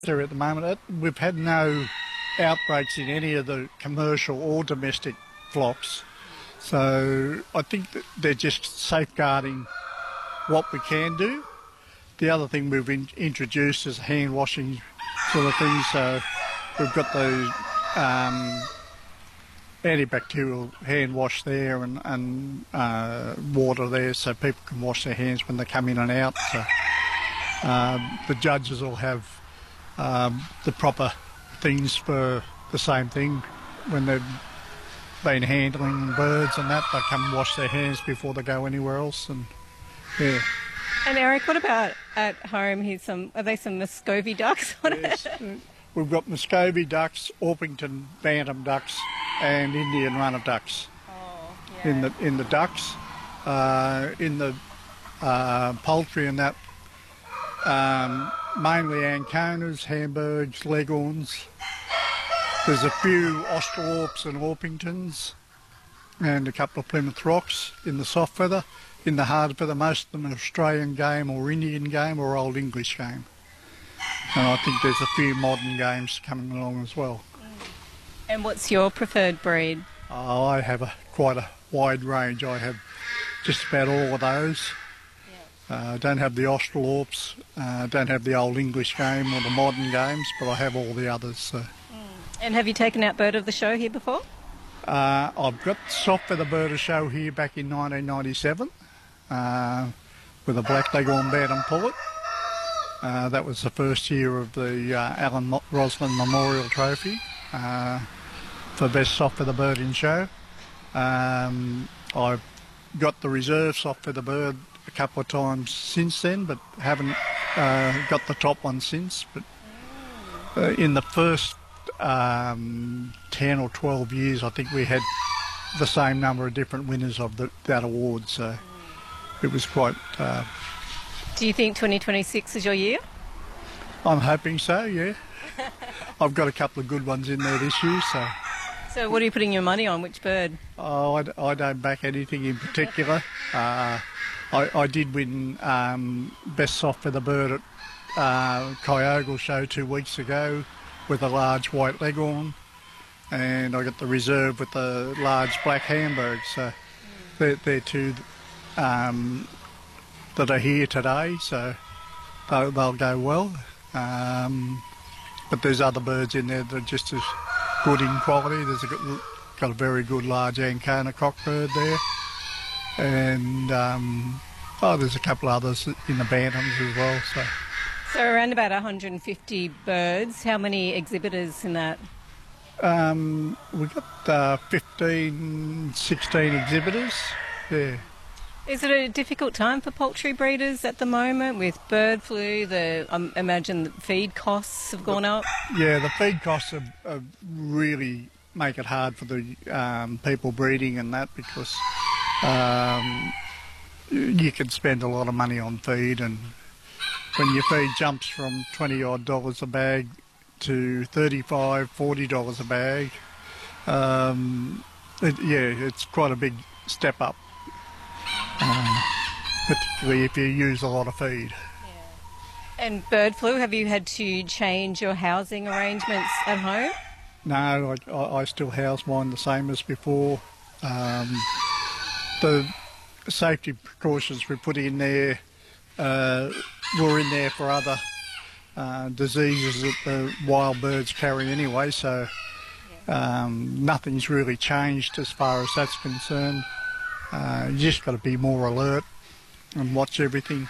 At the moment, we've had no outbreaks in any of the commercial or domestic flocks. So I think that they're just safeguarding what we can do. The other thing we've introduced is hand washing sort of thing. So we've got those antibacterial hand wash there and water there so people can wash their hands when they come in and out. So the judges will have the proper things for the same thing when they've been handling birds and that. They come and wash their hands before they go anywhere else. And yeah. And Eric, what about at home? Are they some Muscovy ducks? Yes. We've got Muscovy ducks, Orpington bantam ducks, and Indian runner ducks. Oh, yeah. In the ducks, in the poultry and that. Mainly Anconas, Hamburgs, Leghorns. There's a few Australorps and Orpingtons and a couple of Plymouth Rocks in the soft feather. In the hard feather, most of them are Australian game or Indian game or Old English game. And I think there's a few modern games coming along as well. And what's your preferred breed? I have quite a wide range. I have just about all of those. Don't have the Australorps, don't have the Old English game or the modern games, but I have all the others. So. And have you taken out Bird of the Show here before? I've got Soft Feather Bird of Show here back in 1997 with a Black Leghorn Bantam Pullet. That was the first year of the Alan Roslin Memorial Trophy for Best Soft Feather Bird in Show. I've got the reserve Soft Feather Bird a couple of times since then, but haven't got the top one since. But in the first 10 or 12 years, I think we had the same number of different winners of that award, so it was quite... Do you think 2026 is your year? I'm hoping so, yeah. I've got a couple of good ones in there this year, so... So what are you putting your money on? Which bird? Oh, I don't back anything in particular. I did win Best Soft Feather Bird at Kyogle Show 2 weeks ago with a large white leghorn, and I got the reserve with the large black Hamburg. So they're two that are here today, so they'll go well. But there's other birds in there that are just as good in quality. There's got a very good large Ancona cockbird there. And there's a couple others in the bantams as well. So around about 150 birds. How many exhibitors in that? We've got 15, 16 exhibitors. Yeah. Is it a difficult time for poultry breeders at the moment with bird flu? I imagine the feed costs have gone up. Yeah, the feed costs have really make it hard for the people breeding and that, because you can spend a lot of money on feed, and when your feed jumps from $20 odd a bag to $35, $40 a bag, it's quite a big step up, particularly if you use a lot of feed. And bird flu, have you had to change your housing arrangements at home? No, I still house mine the same as before. The safety precautions we put in there were in there for other diseases that the wild birds carry anyway, so nothing's really changed as far as that's concerned. You just got to be more alert and watch everything.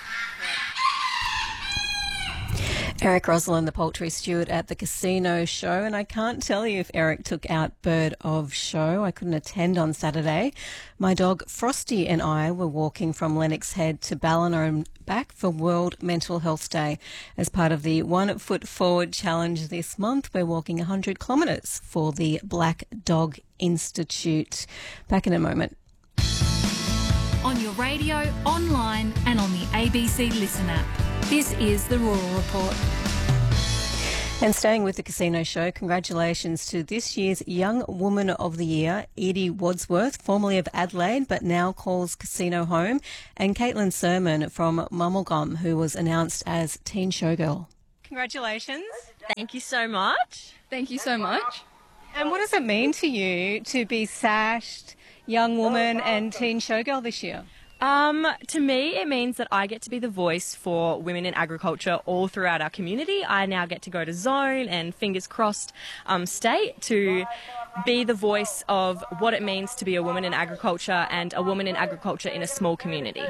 Eric Roslin, the poultry steward at the Casino Show, and I can't tell you if Eric took out Bird of Show. I couldn't attend on Saturday. My dog Frosty and I were walking from Lennox Head to Ballina and back for World Mental Health Day. As part of the 1 Foot Forward Challenge this month, we're walking 100 kilometres for the Black Dog Institute. Back in a moment. On your radio, online and on the ABC Listen app. This is the Rural Report. And staying with the Casino Show, congratulations to this year's Young Woman of the Year, Edie Wadsworth, formerly of Adelaide but now calls Casino home, and Caitlin Sermon from Mumblegum, who was announced as Teen Showgirl. congratulations. Thank you so much. Thank you so much. And what does it mean to you to be sashed young woman and teen showgirl this year? To me, it means that I get to be the voice for women in agriculture all throughout our community. I now get to go to zone and fingers crossed state to be the voice of what it means to be a woman in agriculture and a woman in agriculture in a small community.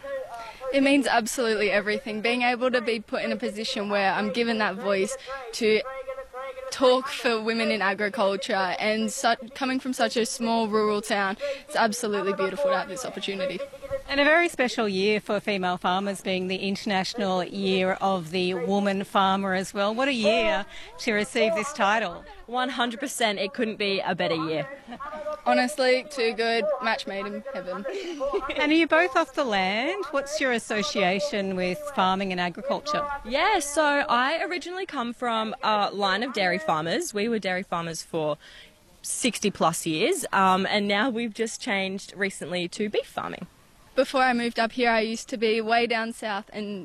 It means absolutely everything. Being able to be put in a position where I'm given that voice to talk for women in agriculture and coming from such a small rural town, it's absolutely beautiful to have this opportunity. And a very special year for female farmers, being the International Year of the Woman Farmer as well. What a year to receive this title. 100%, it couldn't be a better year. Honestly, too good, match made in heaven. And are you both off the land? What's your association with farming and agriculture? Yeah, so I originally come from a line of dairy farmers. We were dairy farmers for 60 plus years, and now we've just changed recently to beef farming. Before I moved up here, I used to be way down south and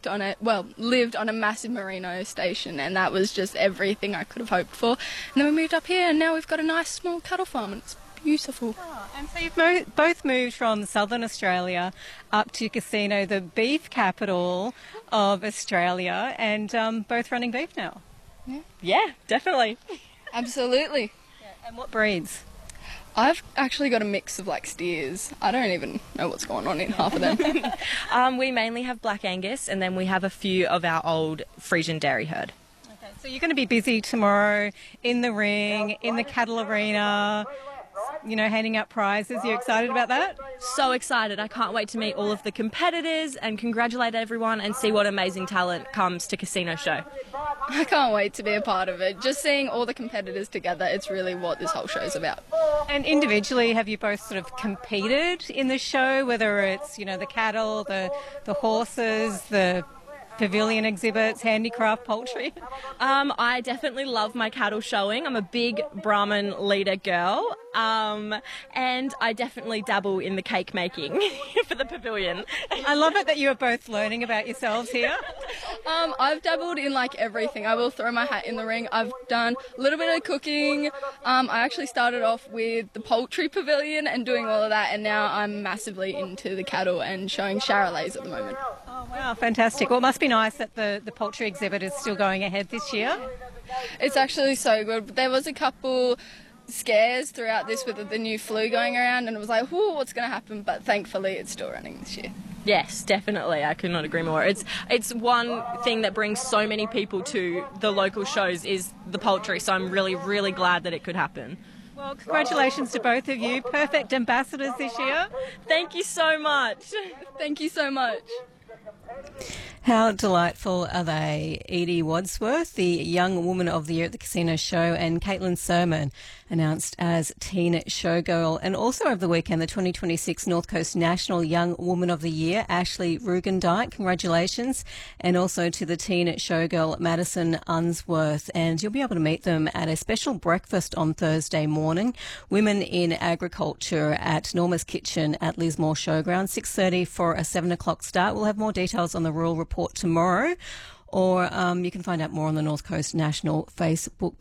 lived on a massive merino station, and that was just everything I could have hoped for. And then we moved up here, and now we've got a nice small cattle farm, and it's beautiful. Oh, and so you've both moved from southern Australia up to Casino, the beef capital of Australia, and both running beef now. Yeah, definitely. Absolutely. Yeah. And what breeds? I've actually got a mix of steers. I don't even know what's going on in half of them. We mainly have Black Angus, and then we have a few of our old Frisian dairy herd. Okay, so you're going to be busy tomorrow in the ring, in the cattle arena, handing out prizes. Are you excited about that? So excited. I can't wait to meet all of the competitors and congratulate everyone and see what amazing talent comes to Casino Show. I can't wait to be a part of it. Just seeing all the competitors together, it's really what this whole show is about. And individually, have you both sort of competed in the show, whether it's, the cattle, the horses, the pavilion exhibits, handicraft, poultry? I definitely love my cattle showing. I'm a big Brahman leader girl. And I definitely dabble in the cake making for the pavilion. I love it that you are both learning about yourselves here. I've dabbled in everything. I will throw my hat in the ring. I've done a little bit of cooking. I actually started off with the poultry pavilion and doing all of that, and now I'm massively into the cattle and showing charolais at the moment. Oh, wow, fantastic. Well, it must be nice that the poultry exhibit is still going ahead this year. It's actually so good. There was a couple scares throughout this with the new flu going around, and it was like, whoo, what's going to happen? But thankfully, it's still running this year. Yes, definitely. I could not agree more. It's one thing that brings so many people to the local shows is the poultry, so I'm really, really glad that it could happen. Well, congratulations to both of you. Perfect ambassadors this year. Thank you so much. Thank you so much. How delightful are they? Edie Wadsworth, the Young Woman of the Year at the Casino Show, and Caitlin Sermon, announced as Teen Showgirl. And also over the weekend, the 2026 North Coast National Young Woman of the Year, Ashley Rugendijk. Congratulations. And also to the Teen Showgirl, Madison Unsworth. And you'll be able to meet them at a special breakfast on Thursday morning. Women in Agriculture at Norma's Kitchen at Lismore Showground, 6:30 for a 7 o'clock start. We'll have more details on the Rural Report tomorrow, or you can find out more on the North Coast National Facebook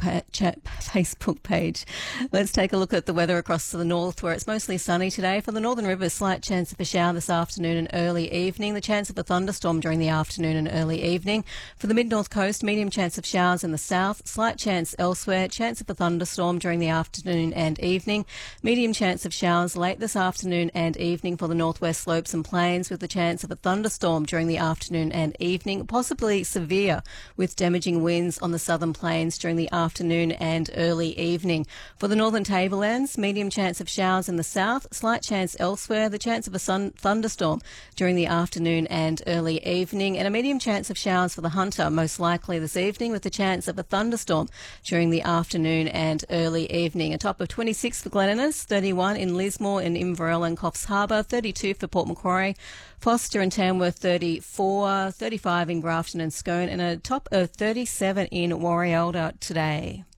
page. Let's take a look at the weather across to the north, where it's mostly sunny today. For the Northern Rivers, slight chance of a shower this afternoon and early evening. The chance of a thunderstorm during the afternoon and early evening. For the mid-north coast, medium chance of showers in the south, slight chance elsewhere. Chance of a thunderstorm during the afternoon and evening. Medium chance of showers late this afternoon and evening for the northwest slopes and plains, with the chance of a thunderstorm during the afternoon and evening, possibly severe with damaging winds on the southern plains during the afternoon and early evening. For the northern tablelands, medium chance of showers in the south, slight chance elsewhere, the chance of a thunderstorm during the afternoon and early evening, and a medium chance of showers for the Hunter, most likely this evening, with the chance of a thunderstorm during the afternoon and early evening. A top of 26 for Glen Innes, 31 in Lismore, in Inverell and Coffs Harbour, 32 for Port Macquarie, Foster and Tamworth 34, 35 in Grafton and Scone, and a top of 37 in Warialda today.